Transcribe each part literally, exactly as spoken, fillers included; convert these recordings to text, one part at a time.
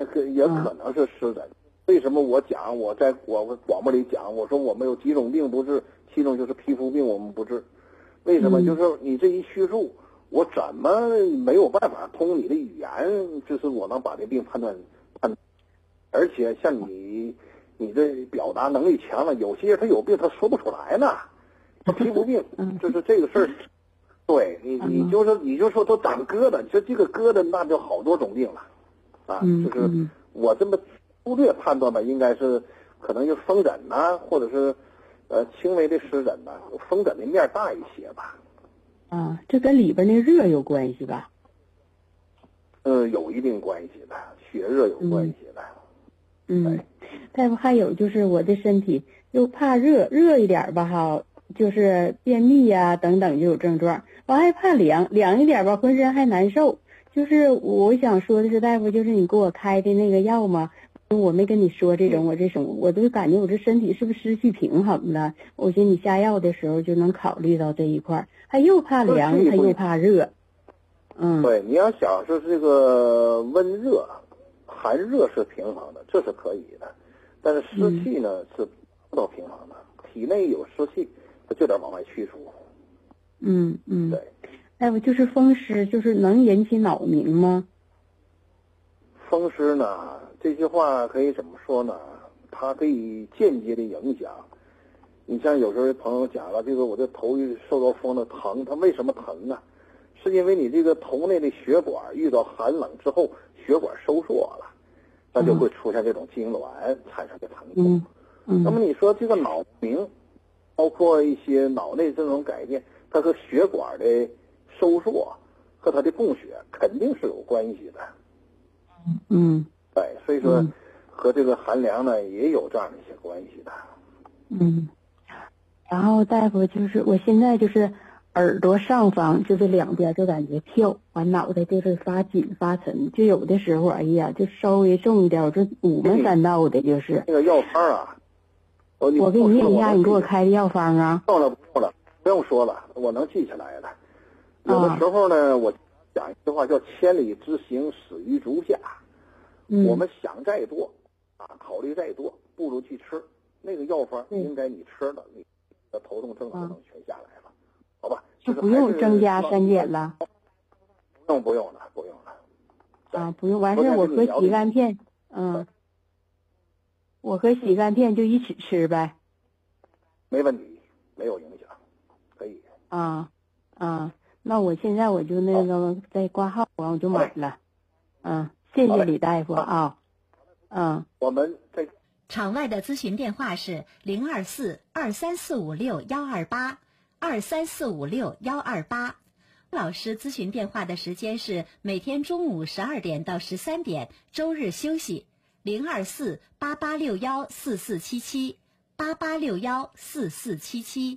也可能是湿疹。嗯、为什么我讲我在我广播里讲，我说我们有几种病不治，其中就是皮肤病我们不治。为什么？ 嗯、 就是你这一叙述，我怎么没有办法通你的语言，就是我能把这病判断判断。而且像你，你这表达能力强了，有些人他有病他说不出来呢。他皮肤病，就是这个事儿。对你，你就说你就说都长疙瘩，就这个疙瘩那就好多种病了，啊，就是我这么粗略判断吧，应该是可能就风疹呐、啊，或者是呃轻微的湿疹呐、啊，风疹的面大一些吧。 啊，这跟里边那热有关系吧？ 呃，有一定关系的，血热有关系的。 嗯，大夫，还有就是我的身体又怕热，热一点吧哈，就是便秘呀、啊、等等就有症状。我还怕凉，凉一点吧，浑身还难受。就是我想说的是，大夫，就是你给我开的那个药嘛，我没跟你说这种，我这种我都感觉我这身体是不是失去平衡了？我寻思你下药的时候就能考虑到这一块，还又怕凉，还又怕热。嗯， 对，你要想是这个温热、寒热是平衡的，这是可以的，但是湿气呢、嗯、是不到平衡的，体内有湿气，它就得往外驱除。 嗯嗯， 对， 大夫，就是风湿，就是能引起脑鸣吗？ 风湿呢，这句话可以怎么说呢？它可以间接的影响。你像有时候朋友讲了，这个我的头受到风的疼，它为什么疼啊？是因为你这个头内的血管遇到寒冷之后，血管收缩了，那就会出现这种痉挛产生的疼痛。 嗯嗯。 那么你说这个脑鸣，包括一些脑内这种改变，它和血管的收缩和它的供血肯定是有关系的。 嗯， 对，所以说和这个寒凉呢也有这样的一些关系的。 嗯，然后大夫就是我现在就是耳朵上方就是两边就感觉跳，完脑袋就是发紧发沉，就有的时候哎呀就稍微重一点，我这五门三道的就是。 那个药方啊，我我给你念一下你给我开的药方啊。 不用了不用了，不用说了，我能记下来的。有的时候呢，我讲一句话叫千里之行始于足下。 嗯， 我们想再多啊，考虑再多，不如去吃那个药方。应该你吃了，你的头痛症就能全下来了，好吧？ 就不用增加三减了。 不用不用了，不用了。 啊，不用，完事我喝洗肝片，嗯，我和洗肝片就一起吃呗。 没问题，没有影响，可以。 啊啊，那我现在我就那个在挂号完我就买了，嗯。谢谢李大夫啊，嗯， 我们在场外的咨询电话是零二四二三四五六幺二八二三四五六幺二八。老师咨询电话的时间是每天中午十二点到十三点，周日休息。零二四八八六幺四四七七八八六幺四四七七。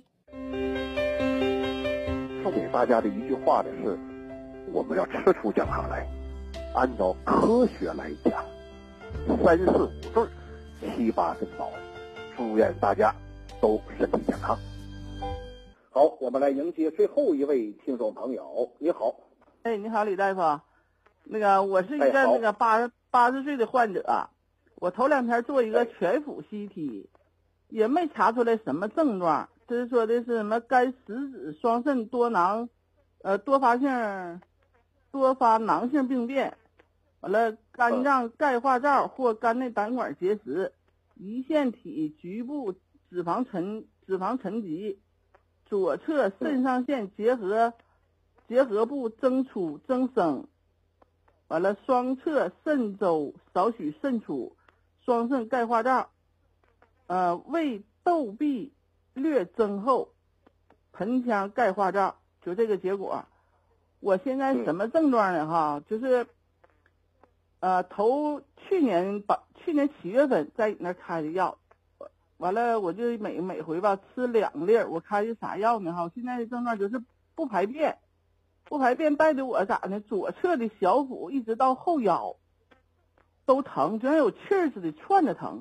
送给大家的一句话呢是：我们要吃出健康来。按照科学来讲，三四五对，七八跟到。祝愿大家都身体健康。好，我们来迎接最后一位听众朋友。你好， 哎，你好，李大夫。那个，我是一个那个八八十岁的患者，我头两天做一个全腹 C T， 也没查出来什么症状，就是说的是什么肝实质双肾多囊，呃，多发性。多发囊性病变，完了肝脏钙化灶或肝内胆管结石，胰腺体局部脂肪沉脂肪沉积，左侧肾上腺结合结合部增出增生，完了双侧肾周少许渗出，双肾钙化灶，呃胃窦壁略增厚，盆腔钙化灶，就这个结果。我现在什么症状呢？哈，就是，呃，头去年把去年七月份在你那开的药，完了我就每每回吧吃两粒儿。我开的啥药呢？哈，我现在的症状就是不排便，不排便带的我咋呢？左侧的小腹一直到后腰都疼，就像有气儿似的窜着疼。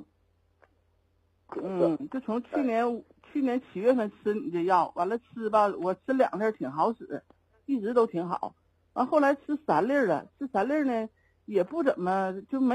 嗯，就从去年去年七月份吃你这药，完了吃吧，我吃两粒挺好使。一直都挺好，完后来吃三粒了，吃三粒呢也不怎么就没。